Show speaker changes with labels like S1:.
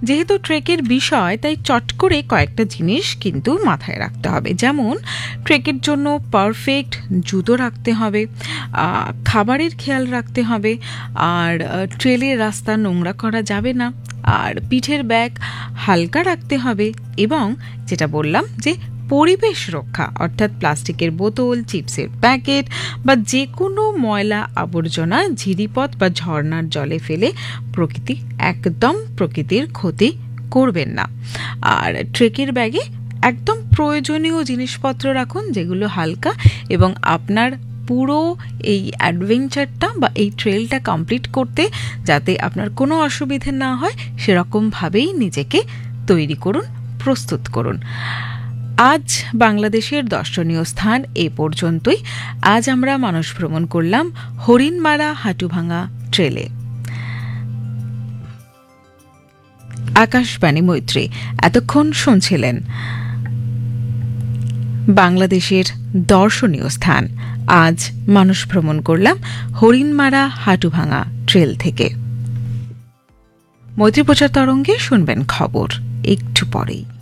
S1: যেহেতু ট্রেকের বিষয় তাই চট করে কয়েকটা জিনিস কিন্তু মাথায় রাখতে হবে, যেমন ট্রেকের জন্য পারফেক্ট জুতো রাখতে হবে, খাবারের খেয়াল রাখতে হবে, আর ট্রেলের রাস্তা নোংরা করা যাবে না, আর পিঠের ব্যাগ হালকা রাখতে হবে, এবং যেটা বললাম যে পরিবেশ রক্ষা অর্থাৎ প্লাস্টিকের বোতল, চিপসের প্যাকেট বা যে কোনো ময়লা আবর্জনা ঝিরিপথ বা ঝর্ণার জলে ফেলে প্রকৃতির ক্ষতি করবেন না। আর ট্রেকের ব্যাগে একদম প্রয়োজনীয় জিনিসপত্র রাখুন যেগুলো হালকা এবং আপনার পুরো এই অ্যাডভেঞ্চারটা বা এই ট্রেলটা কমপ্লিট করতে যাতে আপনার কোনো অসুবিধে না হয় সেরকমভাবেই নিজেকে তৈরি করুন, প্রস্তুত করুন। আজ বাংলাদেশের দর্শনীয় স্থান এ পর্যন্তই। আজ আমরা মানস ভ্রমণ করলাম হরিণমারা হাটুভাঙা ট্রেলে। আকাশবাণী মৈত্রী এতক্ষণ শুনছিলেন বাংলাদেশের দর্শনীয় স্থান। আজ মানস ভ্রমণ করলাম হরিণমারা হাটুভাঙা ট্রেল থেকে। মৈত্রী প্রচার তরঙ্গে শুনবেন খবর একটু পরেই।